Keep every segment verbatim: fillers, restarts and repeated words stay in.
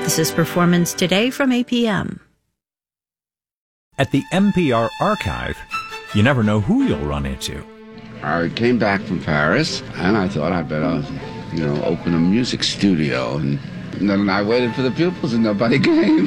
This is Performance Today from A P M. At the N P R Archive, you never know who you'll run into. I came back from Paris, and I thought I'd better, you know, open a music studio. And then I waited for the pupils, and nobody came.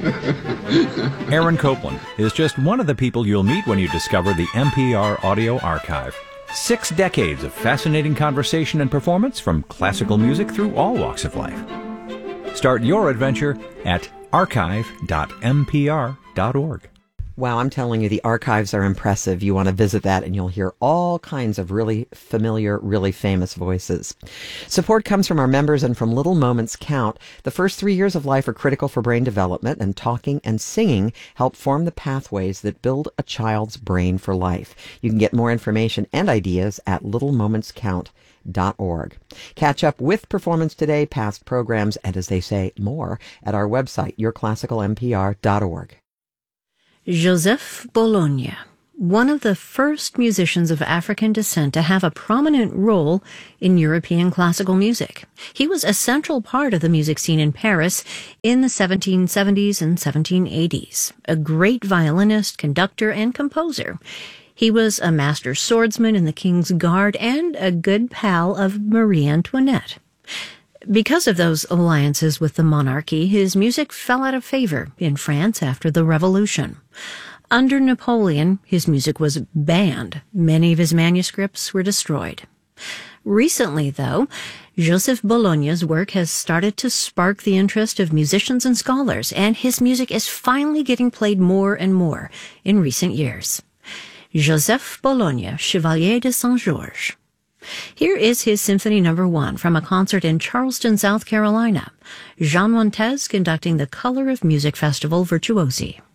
Aaron Copland is just one of the people you'll meet when you discover the N P R Audio Archive. Six decades of fascinating conversation and performance from classical music through all walks of life. Start your adventure at archive dot n p r dot org. Wow, I'm telling you, the archives are impressive. You want to visit that and you'll hear all kinds of really familiar, really famous voices. Support comes from our members and from Little Moments Count. The first three years of life are critical for brain development, and talking and singing help form the pathways that build a child's brain for life. You can get more information and ideas at little moments count dot org. Catch up with Performance Today, past programs, and as they say, more at our website, your classical n p r dot org. Joseph Bologna, one of the first musicians of African descent to have a prominent role in European classical music. He was a central part of the music scene in Paris in the seventeen seventies and seventeen eighties, a great violinist, conductor, and composer. He was a master swordsman in the King's Guard and a good pal of Marie Antoinette. Because of those alliances with the monarchy, his music fell out of favor in France after the Revolution. Under Napoleon, his music was banned. Many of his manuscripts were destroyed. Recently, though, Joseph Bologna's work has started to spark the interest of musicians and scholars, and his music is finally getting played more and more in recent years. Joseph Bologna, Chevalier de Saint-Georges. Here is his Symphony Number One from a concert in Charleston, South Carolina. Jean Montez conducting the Color of Music Festival Virtuosi.